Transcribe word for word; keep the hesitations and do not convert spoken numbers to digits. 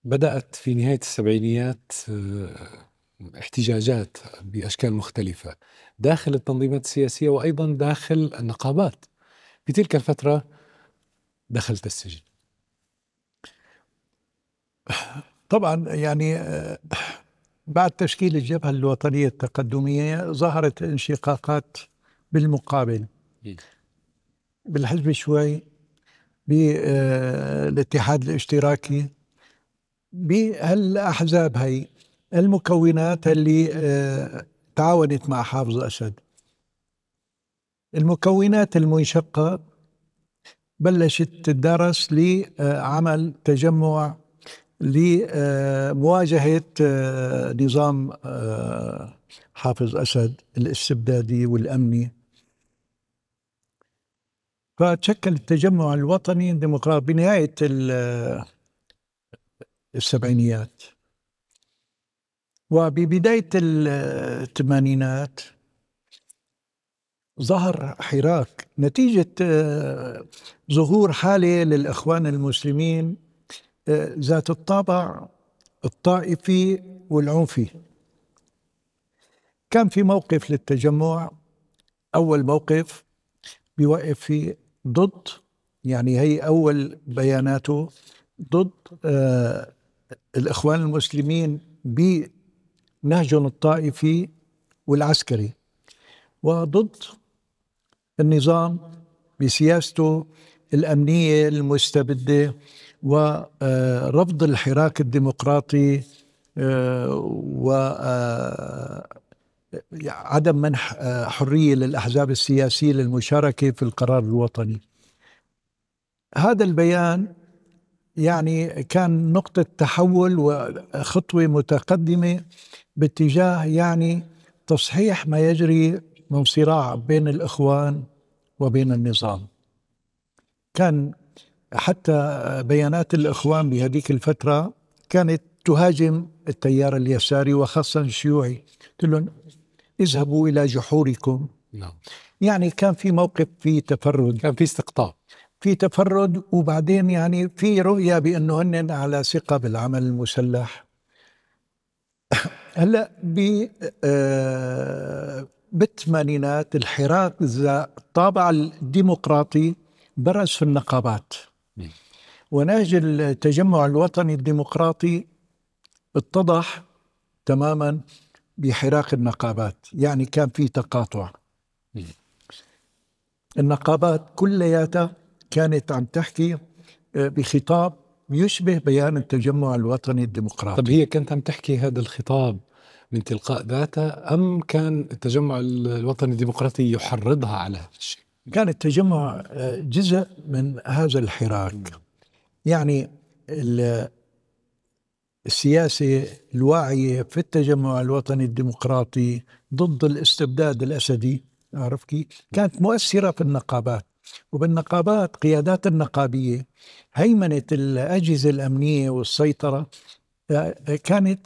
بدأت في نهاية السبعينيات احتجاجات بأشكال مختلفة داخل التنظيمات السياسية وأيضا داخل النقابات. في تلك الفترة دخلت السجن. طبعا يعني بعد تشكيل الجبهة الوطنية التقدمية ظهرت انشقاقات بالمقابل بالحزب الشيوعي، بالاتحاد الاشتراكي، بهالأحزاب هي المكونات اللي تعاونت مع حافظ أسد. المكونات المنشقة بلشت تدرس لعمل تجمع لمواجهة نظام حافظ أسد الاستبدادي والأمني. فتشكل التجمع الوطني الديمقراطي بنهاية السبعينيات، وببداية الثمانينات ظهر حراك نتيجة ظهور حالة للإخوان المسلمين ذات الطابع الطائفي والعنفي. كان في موقف للتجمع، أول موقف بيوقف فيه ضد، يعني هي أول بياناته ضد آه الإخوان المسلمين بنهجهم الطائفي والعسكري، وضد النظام بسياسته الأمنية المستبدة، ورفض الحراك الديمقراطي وعدم منح حرية للأحزاب السياسية للمشاركة في القرار الوطني. هذا البيان يعني كان نقطة تحول وخطوة متقدمة باتجاه يعني تصحيح ما يجري من صراع بين الإخوان وبين النظام. كان حتى بيانات الإخوان بهذيك الفترة كانت تهاجم التيار اليساري وخاصة الشيوعي، قلت لهم اذهبوا إلى جحوركم. نعم. يعني كان في موقف في تفرد، كان في استقطاب، في تفرد، وبعدين يعني في رؤية بأنه هن على ثقة بالعمل المسلح. هلا ب بالثمانينات الحراك ذا الطابع الديمقراطي برز في النقابات، ونهج التجمع الوطني الديمقراطي اتضح تماما بحراك النقابات. يعني كان في تقاطع. النقابات كلياتها كانت عم تحكي بخطاب يشبه بيان التجمع الوطني الديمقراطي. طب هي كانت عم تحكي هذا الخطاب من تلقاء ذاتها أم كان التجمع الوطني الديمقراطي يحرضها على هذا الشيء؟ كان التجمع جزء من هذا الحراك. يعني السياسة الواعية في التجمع الوطني الديمقراطي ضد الاستبداد الأسدي، أعرف كيف كانت مؤثرة في النقابات. وبالنقابات قيادات النقابية، هيمنة الأجهزة الأمنية والسيطرة كانت